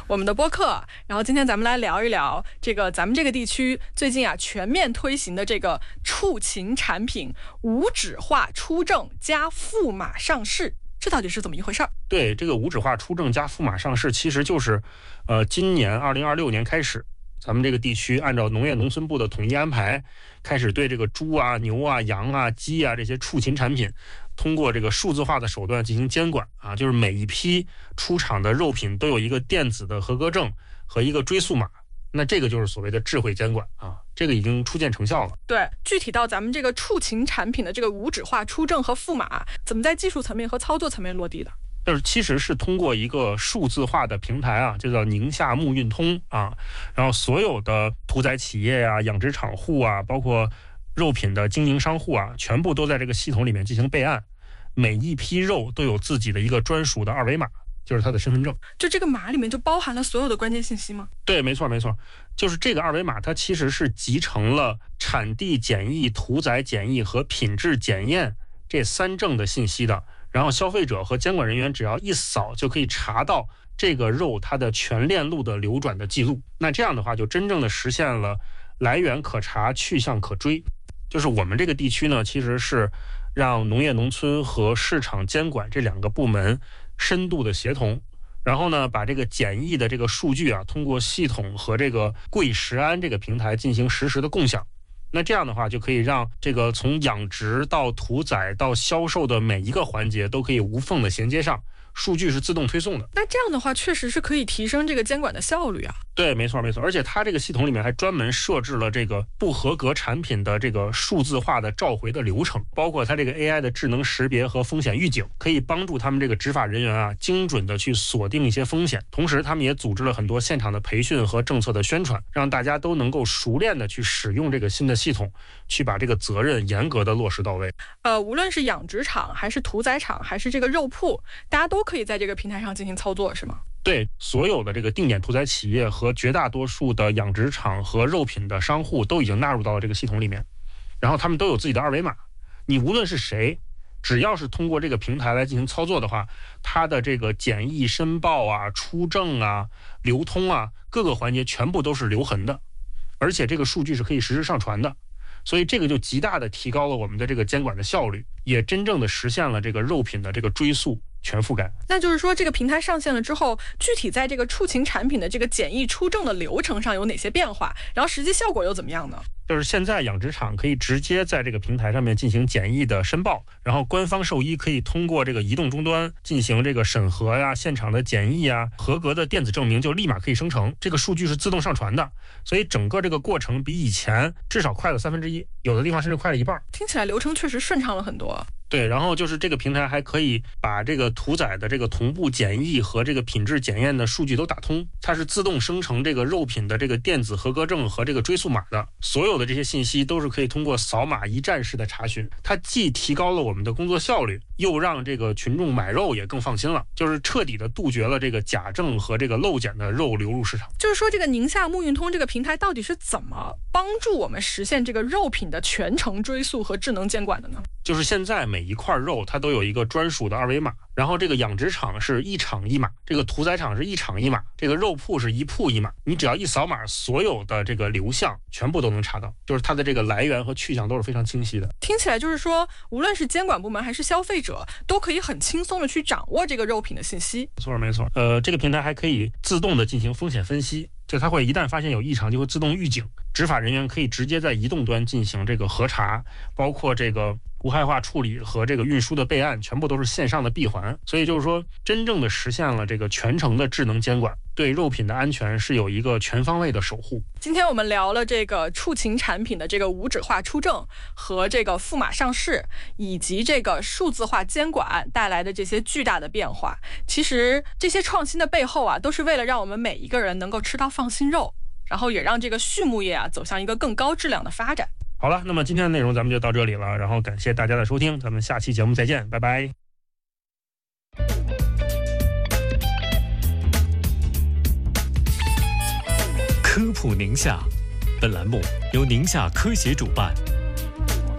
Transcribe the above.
我们的播客。然后今天咱们来聊一聊咱们这个地区最近全面推行的这个畜禽产品无纸化出证加赋码上市，这到底是怎么一回事？ 对，这个无纸化出证加赋码上市，其实就是今年2026年开始，咱们这个地区按照农业农村部的统一安排，开始对这个猪啊、牛啊、羊啊、鸡啊这些畜禽产品，通过这个数字化的手段进行监管啊，就是每一批出厂的肉品都有一个电子的合格证和一个追溯码。那这个就是所谓的智慧监管啊，这个已经初见成效了。 对，具体到咱们这个畜禽产品的这个无纸化出证和赋码，怎么在技术层面和操作层面落地的？ 就是其实是通过一个数字化的平台啊，就叫宁夏牧运通啊，然后所有的屠宰企业呀、养殖场户啊，包括肉品的经营商户啊，全部都在这个系统里面进行备案，每一批肉都有自己的一个专属的二维码，就是它的身份证。 就这个码里面就包含了所有的关键信息吗？ 对，没错，就是这个二维码，它其实是集成了产地检疫、屠宰检疫和品质检验这3证的信息的。然后消费者和监管人员只要一扫，就可以查到这个肉它的全链路的流转的记录。那这样的话，就真正的实现了来源可查、去向可追。就是我们这个地区呢，其实是让农业农村和市场监管这2个部门深度的协同，然后呢，把这个检疫的这个数据啊，通过系统和这个贵食安这个平台进行实时的共享。那这样的话，就可以让这个从养殖到屠宰到销售的每一个环节都可以无缝的衔接上，数据是自动推送的。 那这样的话，确实是可以提升这个监管的效率啊。 对，没错，而且它这个系统里面还专门设置了这个不合格产品的这个数字化的召回的流程，包括它这个 AI 的智能识别和风险预警，可以帮助他们这个执法人员啊精准的去锁定一些风险。同时，他们也组织了很多现场的培训和政策的宣传，让大家都能够熟练的去使用这个新的系统，去把这个责任严格的落实到位。 无论是养殖场还是屠宰场还是这个肉铺，大家都可以在这个平台上进行操作，是吗？ 对，所有的这个定点屠宰企业和绝大多数的养殖场和肉品的商户都已经纳入到了这个系统里面，然后他们都有自己的二维码。你无论是谁，只要是通过这个平台来进行操作的话，它的这个检疫申报啊、出证啊、流通啊，各个环节全部都是留痕的，而且这个数据是可以实时上传的。所以这个就极大的提高了我们的这个监管的效率，也真正的实现了这个肉品的这个追溯全覆盖。 那就是说，这个平台上线了之后，具体在这个畜禽产品的这个检疫出证的流程上有哪些变化？然后实际效果又怎么样呢？ 就是现在养殖场可以直接在这个平台上面进行检疫的申报，然后官方兽医可以通过这个移动终端进行这个审核呀、现场的检疫啊，合格的电子证明就立马可以生成，这个数据是自动上传的，所以整个这个过程比以前至少快了1/3，有的地方甚至快了1半。 听起来流程确实顺畅了很多。 对，然后就是这个平台还可以把这个屠宰的这个同步检疫和这个品质检验的数据都打通，它是自动生成这个肉品的这个电子合格证和这个追溯码的，所有的这些信息都是可以通过扫码一站式的查询，它既提高了我们的工作效率，又让这个群众买肉也更放心了，就是彻底的杜绝了这个假证和这个漏检的肉流入市场。 就是说，这个宁夏牧运通这个平台到底是怎么帮助我们实现这个肉品的全程追溯和智能监管的呢？ 就是现在每一块肉它都有一个专属的二维码，然后这个养殖场是一场一码，这个屠宰场是一场一码，这个肉铺是一铺一码，你只要一扫码，所有的这个流向全部都能查到，就是它的这个来源和去向都是非常清晰的。 听起来就是说，无论是监管部门还是消费者，都可以很轻松的去掌握这个肉品的信息。 没错。这个平台还可以自动的进行风险分析，就它会一旦发现有异常就会自动预警，执法人员可以直接在移动端进行这个核查，包括这个无害化处理和这个运输的备案，全部都是线上的闭环。所以就是说，真正的实现了这个全程的智能监管，对肉品的安全是有一个全方位的守护。 今天我们聊了这个畜禽产品的这个无纸化出证和这个赋码上市，以及这个数字化监管带来的这些巨大的变化。其实这些创新的背后啊，都是为了让我们每一个人能够吃到放心肉，然后也让这个畜牧业啊走向一个更高质量的发展。 好了，那么今天的内容咱们就到这里了，然后感谢大家的收听，咱们下期节目再见，拜拜。 科普宁夏，本栏目由宁夏科协主办。